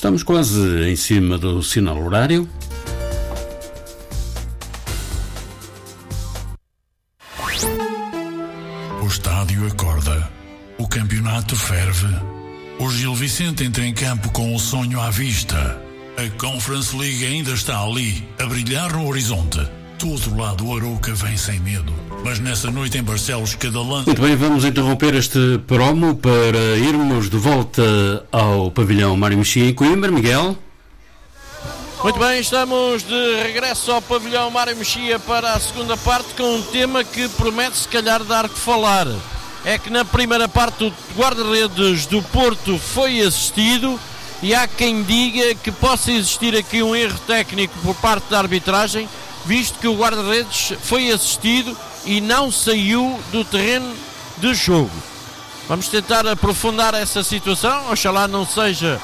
Estamos quase em cima do sinal horário. O estádio acorda, o campeonato ferve. O Gil Vicente entra em campo com o sonho à vista. A Conference League ainda está ali, a brilhar no horizonte. Do outro lado, o Arouca vem sem medo. Mas nessa noite em Barcelos, cada lance... Muito bem, vamos interromper este promo para irmos de volta ao pavilhão Mário Mexia em Coimbra. Miguel? Muito bem, estamos de regresso ao pavilhão Mário Mexia para a segunda parte, com um tema que promete se calhar dar que falar. É que na primeira parte o guarda-redes do Porto foi assistido e há quem diga que possa existir aqui um erro técnico por parte da arbitragem, visto que o guarda-redes foi assistido e não saiu do terreno de jogo. Vamos tentar aprofundar essa situação, oxalá não seja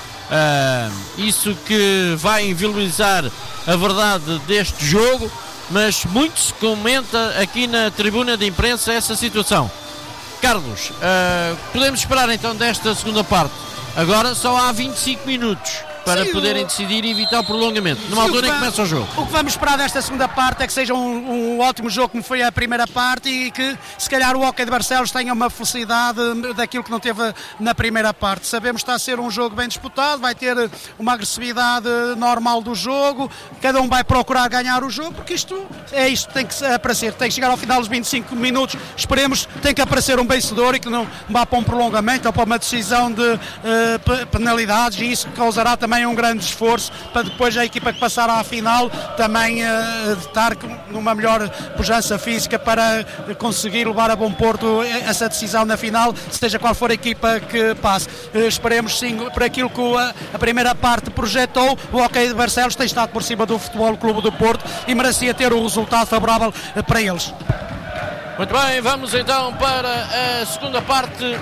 isso que vai inviabilizar a verdade deste jogo, mas muito se comenta aqui na tribuna de imprensa essa situação. Carlos, podemos esperar então desta segunda parte? Agora só há 25 minutos para poderem decidir e evitar o prolongamento, numa altura em que começa o jogo. O que vamos esperar desta segunda parte é que seja um ótimo jogo como foi a primeira parte e que se calhar o Hockey de Barcelos tenha uma felicidade daquilo que não teve na primeira parte. Sabemos que está a ser um jogo bem disputado, vai ter uma agressividade normal do jogo, cada um vai procurar ganhar o jogo, porque isto tem que aparecer, tem que chegar ao final dos 25 minutos, esperemos, tem que aparecer um vencedor e que não vá para um prolongamento ou para uma decisão de penalidades, e isso causará também um grande esforço para depois a equipa que passar à final também estar numa melhor pujança física para conseguir levar a bom porto essa decisão na final, seja qual for a equipa que passe. Esperemos sim, por aquilo que a primeira parte projetou, o Hockey de Barcelos tem estado por cima do Futebol Clube do Porto e merecia ter um resultado favorável para eles. Muito bem, vamos então para a segunda parte,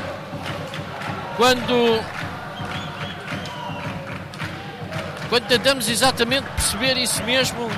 quando tentamos exatamente perceber isso mesmo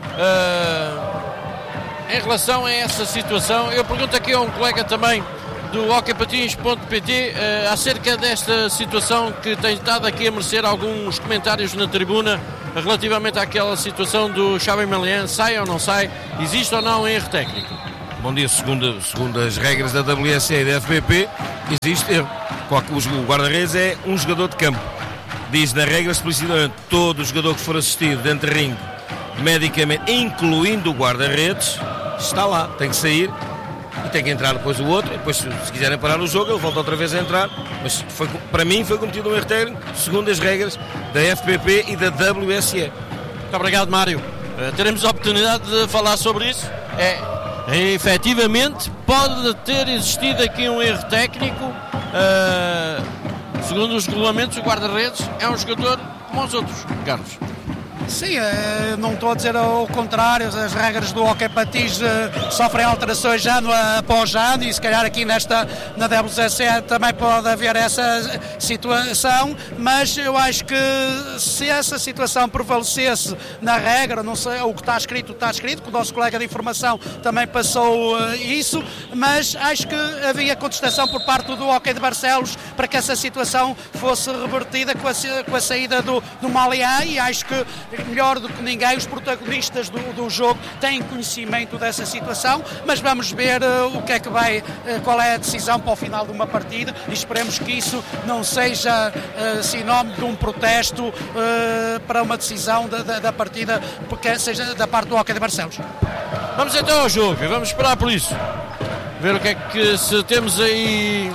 em relação a essa situação. Eu pergunto aqui a um colega também do hockeypatins.pt acerca desta situação que tem estado aqui a merecer alguns comentários na tribuna relativamente àquela situação do Xavi Melian, sai ou não sai, existe ou não erro técnico? Bom dia, segundo as regras da WSE e da FBP, existe erro. O guarda-redes é um jogador de campo. Diz na regra explicitamente, todo jogador que for assistido dentro do ringue, medicamente, incluindo o guarda-redes, está lá, tem que sair e tem que entrar depois o outro, e depois se quiserem parar o jogo ele volta outra vez a entrar, mas para mim foi cometido um erro técnico segundo as regras da FPP e da WSE. Muito obrigado, Mário. Teremos a oportunidade de falar sobre isso. Efetivamente pode ter existido aqui um erro técnico. Segundo os regulamentos, o guarda-redes é um jogador como os outros, Carlos. Sim, não estou a dizer ao contrário, as regras do Hockey Patins sofrem alterações ano após ano e se calhar aqui na WSE também pode haver essa situação, mas eu acho que se essa situação prevalecesse na regra, não sei, o que está escrito, que o nosso colega de informação também passou isso, mas acho que havia contestação por parte do Hockey de Barcelos para que essa situação fosse revertida com a saída do Melian, e acho que melhor do que ninguém os protagonistas do jogo têm conhecimento dessa situação, mas vamos ver qual é a decisão para o final de uma partida e esperemos que isso não seja sinónimo de um protesto para uma decisão da partida, porque seja da parte do Hockey de Barcelos. Vamos então ao jogo e vamos esperar por isso, ver o que é que se temos aí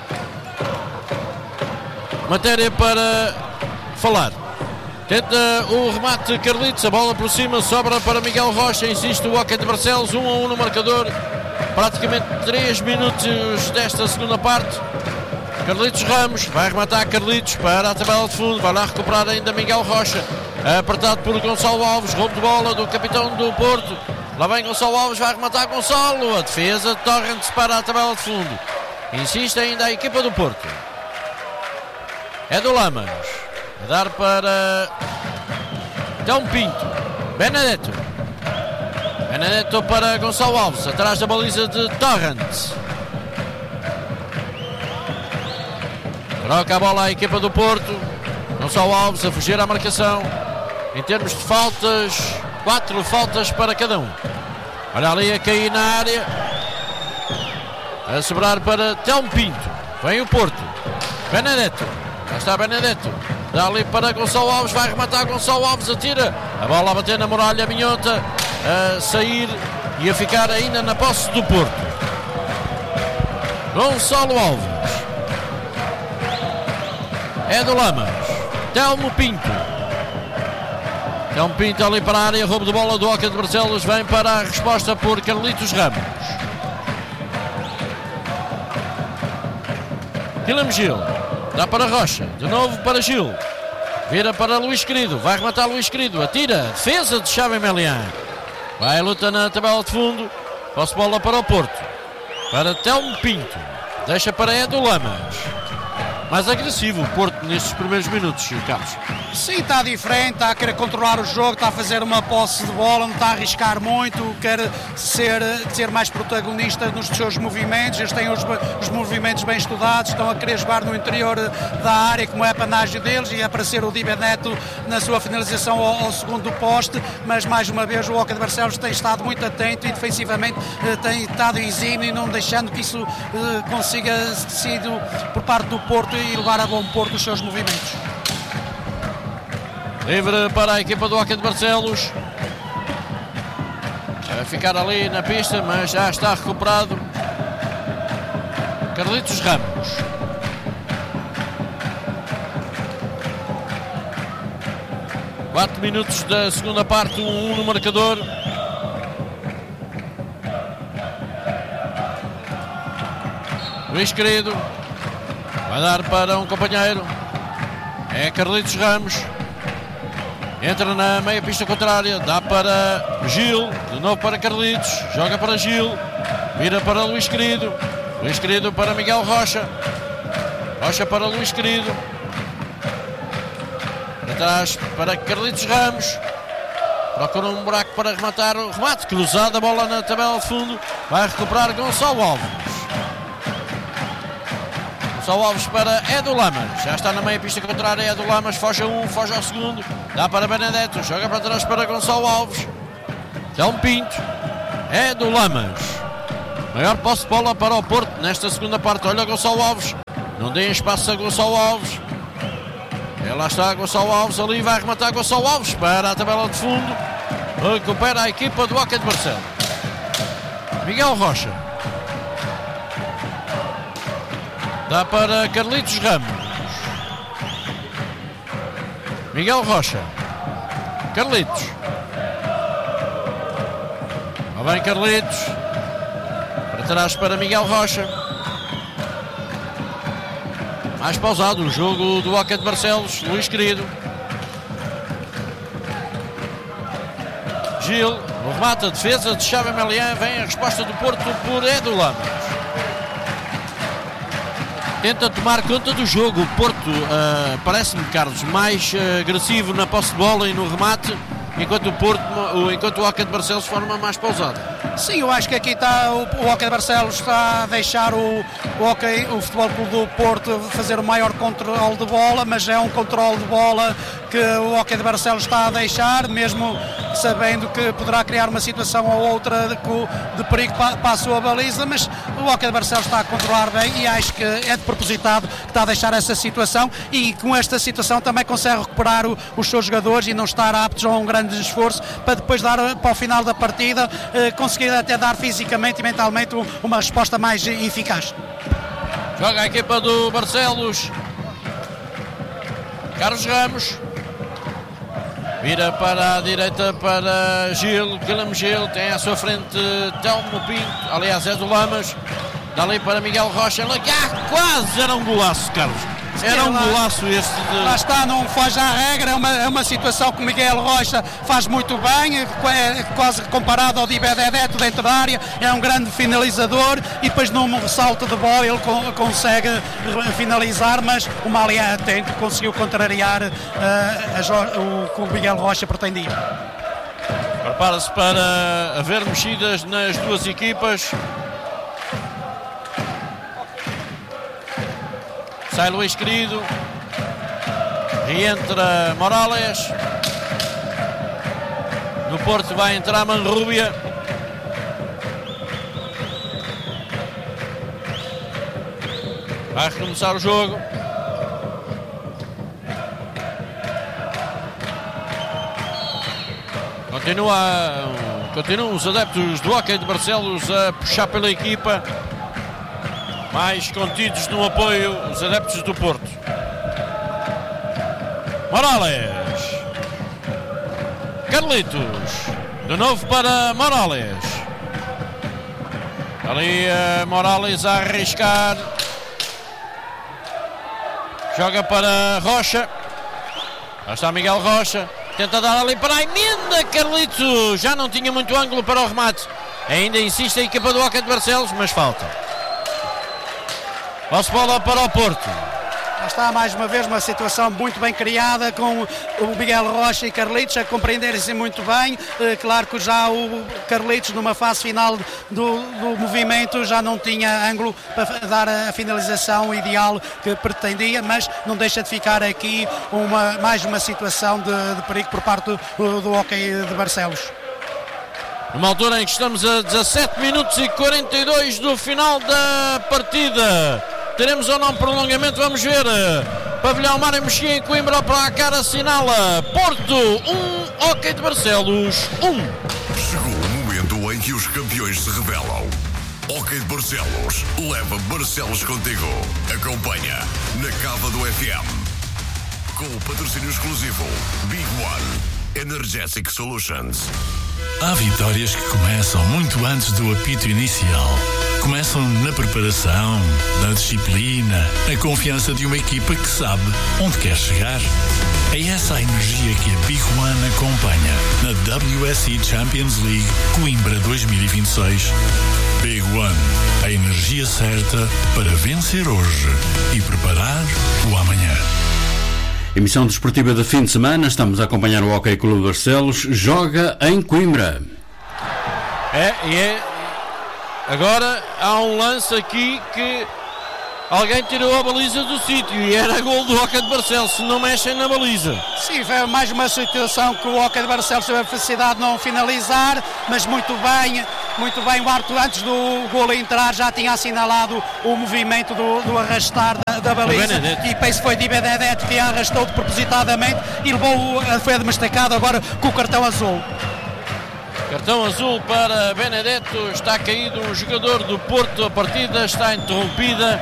matéria para falar. Tenta o remate Carlitos, a bola por cima, sobra para Miguel Rocha, insiste o Hockey de Barcelos, 1-1 no marcador, praticamente 3 minutos desta segunda parte. Carlitos Ramos, vai rematar Carlitos para a tabela de fundo, vai lá recuperar ainda Miguel Rocha, apertado por Gonçalo Alves, roubo de bola do capitão do Porto, lá vem Gonçalo Alves, vai rematar Gonçalo, a defesa de Torrentes para a tabela de fundo, insiste ainda a equipa do Porto, é do Lamas. A dar para Telmo Pinto, Benedetto para Gonçalo Alves, atrás da baliza de Torrent. Troca a bola à equipa do Porto. Gonçalo Alves a fugir à marcação. Em termos de faltas, 4 faltas para cada um. Olha ali a cair na área. A sobrar para Telmo Pinto. Vem o Porto. Benedetto. Já está Benedetto. Dá ali para Gonçalo Alves. Vai rematar Gonçalo Alves. Atira. A bola a bater na muralha. Minhota a sair e a ficar ainda na posse do Porto. Gonçalo Alves. Edu Lamas. Telmo Pinto. Telmo Pinto ali para a área. Roubo de bola do Oca de Barcelos. Vem para a resposta por Carlitos Ramos. Guilherme Gil. Dá para Rocha. De novo para Gil. Vira para Luís Querido. Vai rematar Luís Querido. Atira. Defesa de Xavi Melian. Vai a luta na tabela de fundo. Posse bola para o Porto. Para Telmo Pinto. Deixa para Edu Lamas. Mais agressivo o Porto nestes primeiros minutos, Carlos. Sim, está diferente, está a querer controlar o jogo, está a fazer uma posse de bola, não está a arriscar muito, quer ser mais protagonista nos seus movimentos. Eles têm os movimentos bem estudados, estão a querer jogar no interior da área, como é a panágio deles, e aparecer o Di Benedetto na sua finalização ao segundo poste, mas mais uma vez o Oca de Barcelos tem estado muito atento e defensivamente tem estado exímio e não deixando que isso consiga sido por parte do Porto e levar a bom porto os seus movimentos. Livre para a equipa do Oca de Barcelos. Vai ficar ali na pista, mas já está recuperado Carlitos Ramos. Quatro minutos da segunda parte, 1-1 no marcador. Luís Querido vai dar para um companheiro. É Carlitos Ramos. Entra na meia pista contrária. Dá para Gil. De novo para Carlitos. Joga para Gil. Vira para Luís Querido. Luís Querido para Miguel Rocha. Rocha para Luís Querido. Para trás para Carlitos Ramos. Procura um buraco para rematar. O remate cruzado. A bola na tabela de fundo. Vai recuperar Gonçalo Alves. Gonçalo Alves para Edu Lamas. Já está na meia pista contrária. Edu Lamas foge a um, foge ao segundo. Dá para Benedetto. Joga para trás para Gonçalo Alves. Telmo Pinto. Edu Lamas. Maior posse de bola para o Porto nesta segunda parte. Olha Gonçalo Alves. Não deem espaço a Gonçalo Alves. Lá está Gonçalo Alves ali. Vai rematar Gonçalo Alves para a tabela de fundo. Recupera a equipa do Oca de Barcelos. Miguel Rocha. Dá para Carlitos Ramos. Miguel Rocha. Carlitos. Lá vem Carlitos. Para trás para Miguel Rocha. Mais pausado o jogo do Oca de Barcelos. Luís Querido. Gil. O remate, a defesa de Xavi Melian. Vem a resposta do Porto por Edu Lamas. Tenta tomar conta do jogo. O Porto parece-me, Carlos, mais agressivo na posse de bola e no remate, enquanto o Oca de Barcelos de forma mais pausada. Sim, eu acho que aqui está o Oca de Barcelos está a deixar o Futebol Clube do Porto fazer o maior controle de bola, mas é um controle de bola que o Oca de Barcelos está a deixar, mesmo sabendo que poderá criar uma situação ou outra de perigo para a sua baliza, mas o Oca de Barcelos está a controlar bem e acho que é de propositado que está a deixar essa situação, e com esta situação também consegue recuperar os seus jogadores e não estar aptos a um grande esforço para depois dar para o final da partida conseguir até dar fisicamente e mentalmente uma resposta mais eficaz. Joga a equipa do Barcelos. Carlos Ramos. Vira para a direita para Gil. Guilherme Gil tem à sua frente Telmo Pinto. Aliás, é do Lamas. Dali para Miguel Rocha. Quase era um golaço, Carlos. Era um golaço este de... Lá está, não foge à regra, é uma situação que o Miguel Rocha faz muito bem, é quase comparado ao Di Benedetto dentro da área, é um grande finalizador e depois num ressalto de bola ele consegue finalizar, mas o Malian atento conseguiu contrariar o que o Miguel Rocha pretendia. Prepara-se para haver mexidas nas duas equipas. Sai Luís Querido. Reentra Morales. No Porto vai entrar Manrubia. Vai recomeçar o jogo. Continuam os adeptos do Hóquei de Barcelos a puxar pela equipa. Mais contidos no apoio os adeptos do Porto. Morales. Carlitos. De novo para Morales. Ali Morales a arriscar. Joga para Rocha. Lá está Miguel Rocha. Tenta dar ali para a emenda. Carlitos já não tinha muito ângulo para o remate. Ainda insiste a equipa do Hóquei de Barcelos, mas falta. Posse bola para o Porto. Está mais uma vez uma situação muito bem criada, com o Miguel Rocha e Carlitos a compreenderem-se muito bem. Claro que já o Carlitos, numa fase final do movimento, já não tinha ângulo para dar a finalização ideal que pretendia, mas não deixa de ficar aqui mais uma situação de perigo por parte do Hóquei de Barcelos. Numa altura em que estamos a 17 minutos e 42 do final da partida. Teremos ou não prolongamento, vamos ver. Pavilhão Mário Mexia em Coimbra, para a cara assinala Porto 1, Hóquei de Barcelos 1. Chegou o momento em que os campeões se revelam. Hóquei de Barcelos leva Barcelos contigo. Acompanha na Cava do FM. Com o patrocínio exclusivo Big One Energetic Solutions. Há vitórias que começam muito antes do apito inicial. Começam na preparação, na disciplina, na confiança de uma equipa que sabe onde quer chegar. É essa a energia que a Big One acompanha na WSC Champions League Coimbra 2026. Big One, a energia certa para vencer hoje e preparar o amanhã. Emissão desportiva de fim de semana. Estamos a acompanhar o Hóquei Clube de Barcelos. Joga em Coimbra. Agora há um lance aqui que alguém tirou a baliza do sítio e era gol do Hóquei de Barcelos, se não mexem na baliza. Sim, foi mais uma situação que o Hóquei de Barcelos teve a felicidade de não finalizar, mas muito bem, o árbitro antes do gol entrar já tinha assinalado o movimento do arrastar da baliza, e penso que foi Di Benedetto que arrastou propositadamente e foi domesticado agora com o cartão azul. Cartão azul para Benedetto, está caído um jogador do Porto, a partida está interrompida,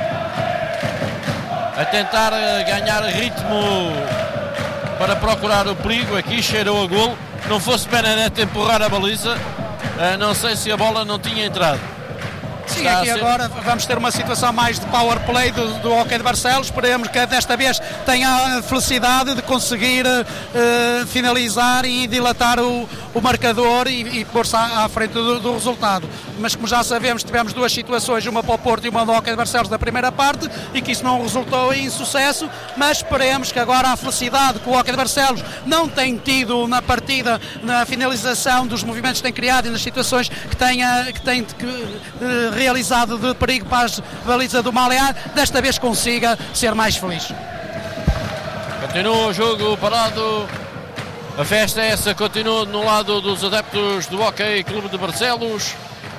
a tentar ganhar ritmo para procurar o perigo, aqui cheirou a golo, não fosse Benedetto empurrar a baliza, não sei se a bola não tinha entrado. Sim, aqui agora vamos ter uma situação mais de power play do Hóquei de Barcelos. Esperemos que desta vez tenha a felicidade de conseguir finalizar e dilatar o marcador e pôr-se à frente do resultado. Mas como já sabemos, tivemos duas situações, uma para o Porto e uma do Hóquei de Barcelos da primeira parte, e que isso não resultou em sucesso, mas esperemos que agora a felicidade que o Hóquei de Barcelos não tem tido na partida, na finalização dos movimentos que tem criado e nas situações que tem realizado de perigo para a baliza do Malear, desta vez consiga ser mais feliz. Continua o jogo parado, a festa é essa, continua no lado dos adeptos do Hóquei Clube de Barcelos.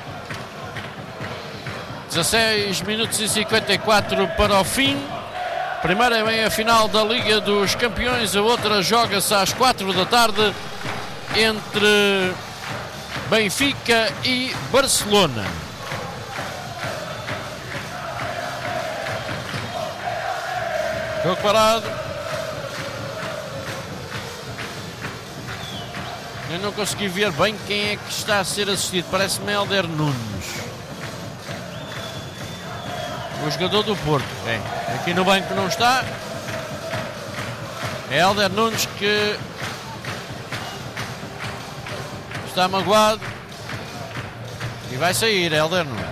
16 minutos e 54 para o fim. Primeira meia-final da Liga dos Campeões, a outra joga-se às 4 da tarde entre Benfica e Barcelona. Jogo parado. Eu não consegui ver bem quem é que está a ser assistido. Parece-me Hélder Nunes, o jogador do Porto. Aqui no banco não está. É Hélder Nunes que está magoado e vai sair. Hélder Nunes.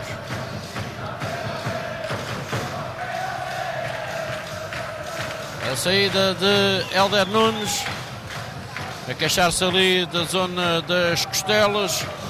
A saída de Hélder Nunes, a queixar-se ali da zona das costelas.